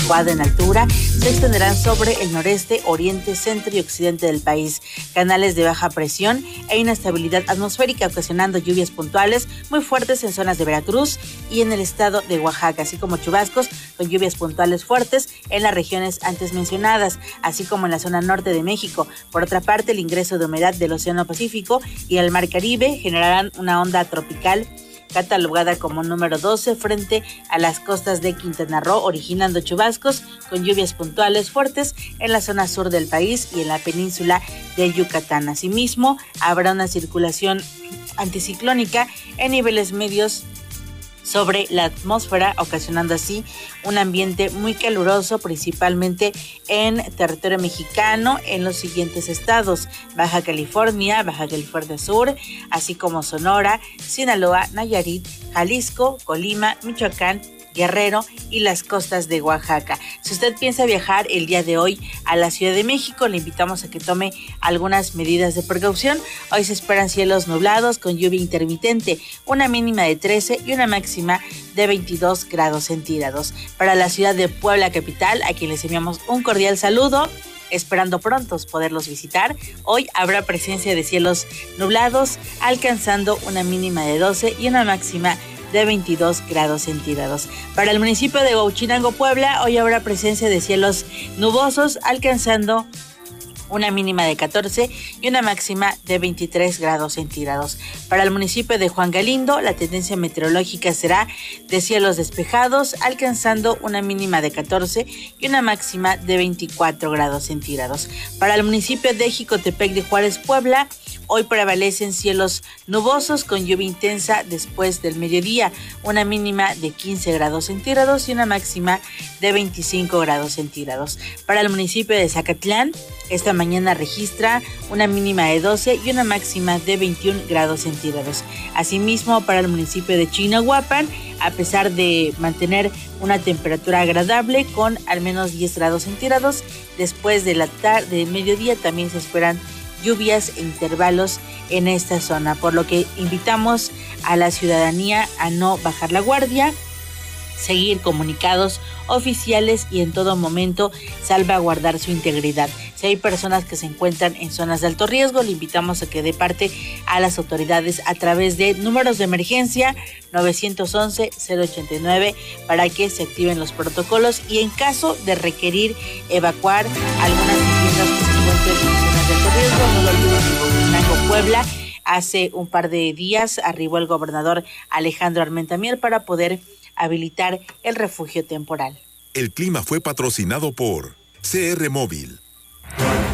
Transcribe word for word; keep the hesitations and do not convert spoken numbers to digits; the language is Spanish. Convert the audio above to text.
adecuada en altura se extenderán sobre el noreste, oriente, centro y occidente del país. Canales de baja presión e inestabilidad atmosférica ocasionando lluvias puntuales muy fuertes en zonas de Veracruz y en el estado de Oaxaca, así como chubascos con lluvias puntuales fuertes en las regiones antes mencionadas, así como en la zona norte de México. Por otra parte, el ingreso de humedad del Océano Pacífico y el Mar Caribe generarán una onda tropical catalogada como número doce frente a las costas de Quintana Roo, originando chubascos con lluvias puntuales fuertes en la zona sur del país y en la península de Yucatán. Asimismo, habrá una circulación anticiclónica en niveles medios sobre la atmósfera, ocasionando así un ambiente muy caluroso, principalmente en territorio mexicano, en los siguientes estados: Baja California, Baja California Sur, así como Sonora, Sinaloa, Nayarit, Jalisco, Colima, Michoacán, Guerrero y las costas de Oaxaca. Si usted piensa viajar el día de hoy a la Ciudad de México, le invitamos a que tome algunas medidas de precaución. Hoy se esperan cielos nublados con lluvia intermitente, una mínima de trece y una máxima de veintidós grados centígrados. Para la ciudad de Puebla capital, a quien les enviamos un cordial saludo, esperando prontos poderlos visitar. Hoy habrá presencia de cielos nublados, alcanzando una mínima de doce y una máxima de veintidós grados centígrados. Para el municipio de Huachinango, Puebla, hoy habrá presencia de cielos nubosos, alcanzando una mínima de catorce y una máxima de veintitrés grados centígrados. Para el municipio de Juan Galindo, la tendencia meteorológica será de cielos despejados, alcanzando una mínima de catorce y una máxima de veinticuatro grados centígrados. Para el municipio de Jicotepec de Juárez, Puebla, hoy prevalecen cielos nubosos con lluvia intensa después del mediodía, una mínima de quince grados centígrados y una máxima de veinticinco grados centígrados. Para el municipio de Zacatlán, esta mañana registra una mínima de doce y una máxima de veintiún grados centígrados. Asimismo, para el municipio de Chignahuapan, a pesar de mantener una temperatura agradable con al menos diez grados centígrados, después de la tarde, de mediodía, también se esperan lluvias e intervalos en esta zona, por lo que invitamos a la ciudadanía a no bajar la guardia, seguir comunicados oficiales y en todo momento salvaguardar su integridad. Si hay personas que se encuentran en zonas de alto riesgo, le invitamos a que dé parte a las autoridades a través de números de emergencia nueve once, cero ochenta y nueve para que se activen los protocolos y en caso de requerir evacuar algunas viviendas que se encuentren en zonas de alto riesgo, no lo olviden, en Huachinango, Puebla. Hace un par de días arribó el gobernador Alejandro Armenta Mier para poder habilitar el refugio temporal. El clima fue patrocinado por C R Móvil.